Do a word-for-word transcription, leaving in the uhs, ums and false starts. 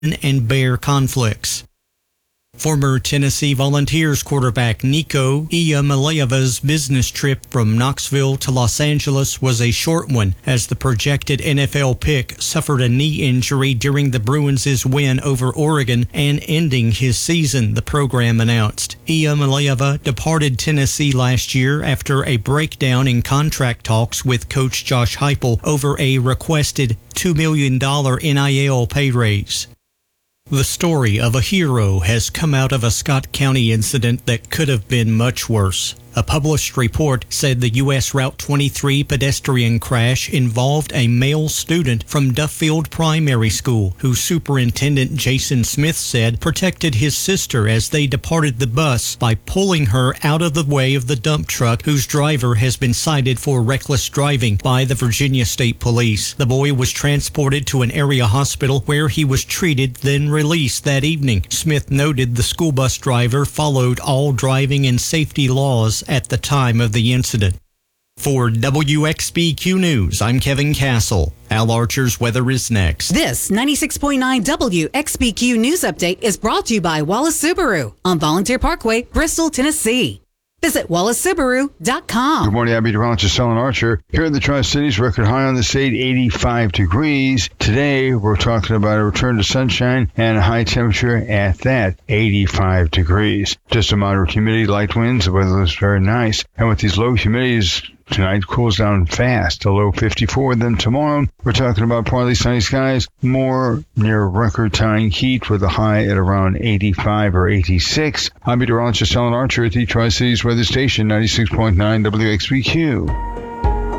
and bear conflicts. Former Tennessee Volunteers quarterback Nico Iamaleava's business trip from Knoxville to Los Angeles was a short one, as the projected N F L pick suffered a knee injury during the Bruins' win over Oregon and ending his season, the program announced. Iamaleava departed Tennessee last year after a breakdown in contract talks with coach Josh Heupel over a requested two million dollars N I L pay raise. The story of a hero has come out of a Scott County incident that could have been much worse. A published report said the U S Route twenty-three pedestrian crash involved a male student from Duffield Primary School, who Superintendent Jason Smith said protected his sister as they departed the bus by pulling her out of the way of the dump truck, whose driver has been cited for reckless driving by the Virginia State Police. The boy was transported to an area hospital where he was treated, then released that evening. Smith noted the school bus driver followed all driving and safety laws at the time of the incident. For W X B Q News, I'm Kevin Castle. Al Archer's weather is next. This ninety-six point nine W X B Q News Update is brought to you by Wallace Subaru on Volunteer Parkway, Bristol, Tennessee. Visit wallace subaru dot com. Good morning, I'm meteorologist Alan Archer. Here in the Tri-Cities, record high on the state, eighty-five degrees. Today, we're talking about a return to sunshine and a high temperature at that, eighty-five degrees. Just a moderate humidity, light winds. The weather looks very nice. And with these low humidities, tonight cools down fast, a low fifty-four. Then tomorrow, we're talking about partly sunny skies, more near record-tying heat with a high at around eighty-five or eighty-six. I'm meteorologist Alan Archer at the Tri-Cities Weather Station, ninety-six point nine W X B Q.